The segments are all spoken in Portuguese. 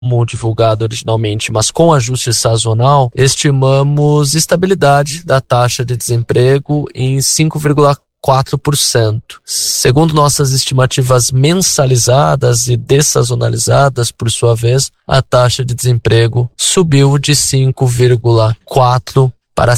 como divulgado originalmente, mas com ajuste sazonal, estimamos estabilidade da taxa de desemprego em 5,4%. Segundo nossas estimativas mensalizadas e dessazonalizadas, por sua vez, a taxa de desemprego subiu de 5,4% para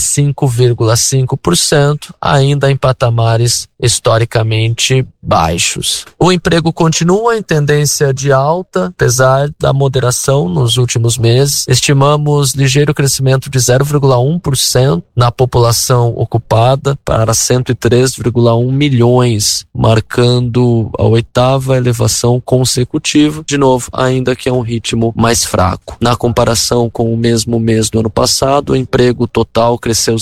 5,5%, ainda em patamares historicamente baixos. O emprego continua em tendência de alta, apesar da moderação nos últimos meses. Estimamos ligeiro crescimento de 0,1% na população ocupada para 103,1 milhões, marcando a 8ª elevação consecutiva, de novo, ainda que é um ritmo mais fraco. Na comparação com o mesmo mês do ano passado, o emprego total cresceu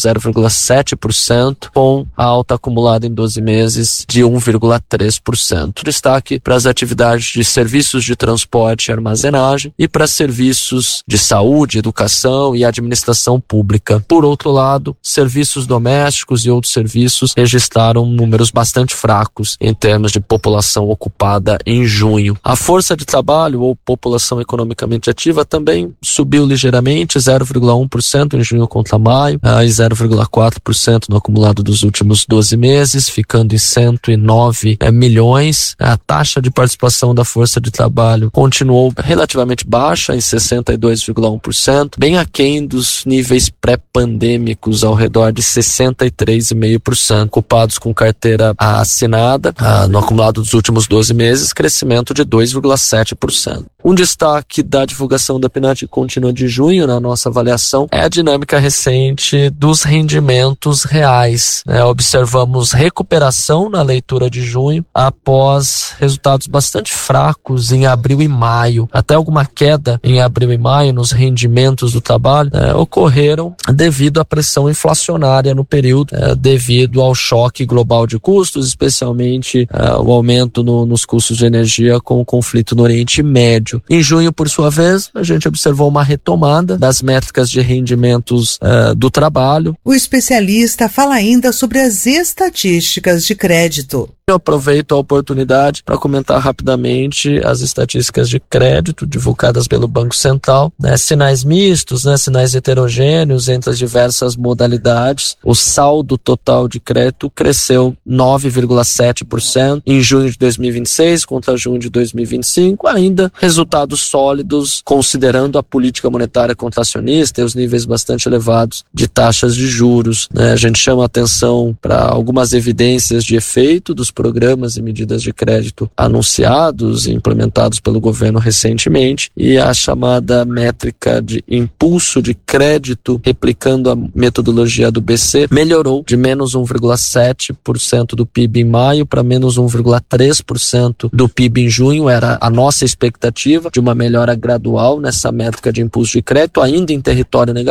0,7%, com a alta acumulada em 12 meses de 1,3%. Destaque para as atividades de serviços de transporte e armazenagem e para serviços de saúde, educação e administração pública. Por outro lado, serviços domésticos e outros serviços registraram números bastante fracos em termos de população ocupada em junho. A força de trabalho ou população economicamente ativa também subiu ligeiramente, 0,1% em junho contra maio, e 0,4% no acumulado dos últimos 12 meses, ficando em 109 milhões. A taxa de participação da força de trabalho continuou relativamente baixa, em 62,1%, bem aquém dos níveis pré-pandêmicos, ao redor de 63,5%. Ocupados com carteira assinada, no acumulado dos últimos 12 meses, crescimento de 2,7%. Um destaque da divulgação da PNAD contínua de junho, na nossa avaliação, é a dinâmica recente dos rendimentos reais. Observamos recuperação na leitura de junho após resultados bastante fracos em abril e maio. Até alguma queda em abril e maio nos rendimentos do trabalho ocorreram devido à pressão inflacionária no período, devido ao choque global de custos, especialmente o aumento nos custos de energia com o conflito no Oriente Médio. Em junho, por sua vez, a gente observou uma retomada das métricas de rendimentos do trabalho. O especialista fala ainda sobre as estatísticas de crédito. Eu aproveito a oportunidade para comentar rapidamente as estatísticas de crédito divulgadas pelo Banco Central, sinais mistos, sinais heterogêneos entre as diversas modalidades. O saldo total de crédito cresceu 9,7% em junho de 2026 contra junho de 2025, ainda resultados sólidos considerando a política monetária contracionista e os níveis bastante elevados de taxas de juros. A gente chama atenção para algumas evidências de efeito dos programas e medidas de crédito anunciados e implementados pelo governo recentemente, e a chamada métrica de impulso de crédito, replicando a metodologia do BC, melhorou de menos 1,7% do PIB em maio para menos 1,3% do PIB em junho. Era a nossa expectativa de uma melhora gradual nessa métrica de impulso de crédito, ainda em território negativo,